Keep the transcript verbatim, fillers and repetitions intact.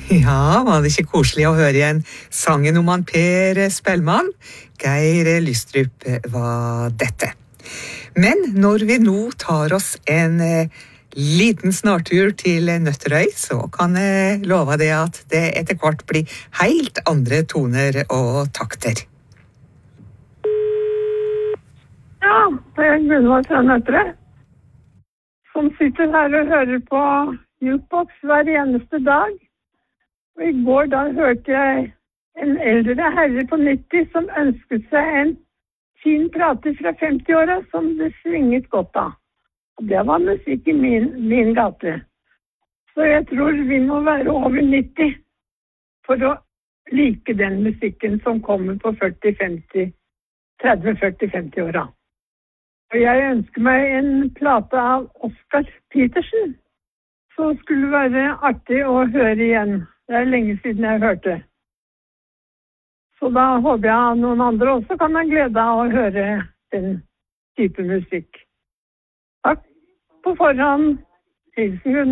Ja, var det ikke koselig å høre igjen sangen om han Per Spellmann? Geir Lystrup var dette. Men når vi nå tar oss en eh, liten snartur til Nøtterøy, så kan jeg love det at det etter hvert blir helt andre toner og takter. Ja, det er Gunvor fra Nøtterøy, som sitter her og hører på Jukebox hver eneste dag. Og i går da hørte jeg en eldre herre på nitti som ønsket seg en fin prater fra femti-åra som det svinget godt av. Og det var musikk i min, min gate. Så jeg tror vi må være over nitti for å like den musikken som kommer på førti femti, tretti førti femti-åra. Og jeg ønsker meg en plate av Oscar Petersen, så skulle det være artig å høre igjen. Det er lenge siden jeg hørte. Så da håper jeg at noen andre også kan ha glede av å høre den type musikk. Takk på forhånd. Hilsen Gunvor.